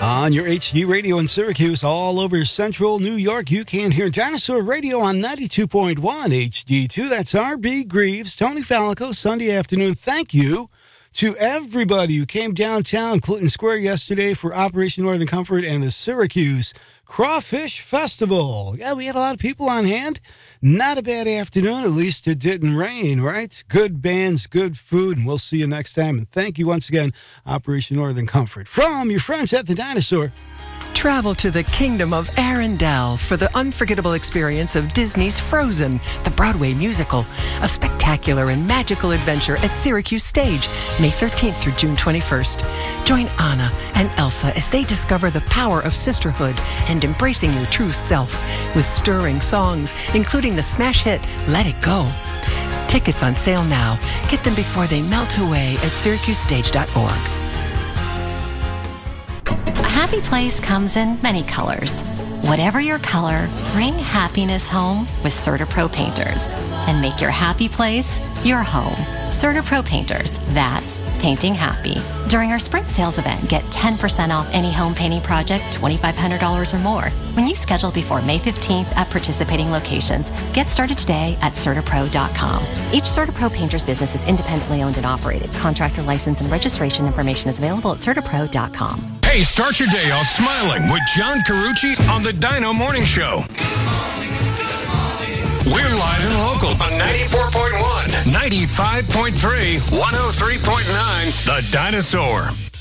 On your HD radio in Syracuse, all over central New York, you can hear Dinosaur Radio on 92.1 HD2. That's R.B. Greaves, Tony Falco, Sunday afternoon. Thank you to everybody who came downtown Clinton Square yesterday for Operation Northern Comfort and the Syracuse Crawfish Festival. Yeah, we had a lot of people on hand. Not a bad afternoon. At least it didn't rain, right? Good bands, good food, and we'll see you next time. And thank you once again, Operation Northern Comfort. From your friends at the Dinosaur. Travel to the kingdom of Arendelle for the unforgettable experience of Disney's Frozen, the Broadway musical, a spectacular and magical adventure at Syracuse Stage, May 13th through June 21st. Join Anna and Elsa as they discover the power of sisterhood and embracing your true self with stirring songs, including the smash hit Let It Go. Tickets on sale now. Get them before they melt away at syracusestage.org. A happy place comes in many colors. Whatever your color, bring happiness home with CertaPro Painters and make your happy place your home. CertaPro Painters, that's painting happy. During our spring sales event, get 10% off any home painting project, $2,500 or more. When you schedule before May 15th at participating locations, get started today at CertaPro.com. Each CertaPro Painters business is independently owned and operated. Contractor license and registration information is available at CertaPro.com. Hey, start your day off smiling with John Carucci on the Dino Morning Show. We're live and local on 94.1, 95.3, 103.9, The Dinosaur.